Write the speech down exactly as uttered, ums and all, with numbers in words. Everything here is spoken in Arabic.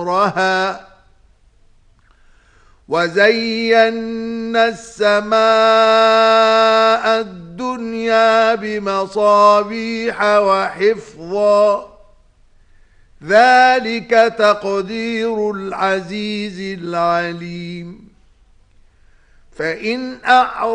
قَمَرَهَا وَزَيَّنَّا السَّمَاءَ الدُّنْيَا بِمَصَابِيحَ وَحِفْظًا ذَلِكَ تَقْدِيرُ الْعَزِيزِ الْعَلِيمِ فَإِنْ أَعْرَضُوا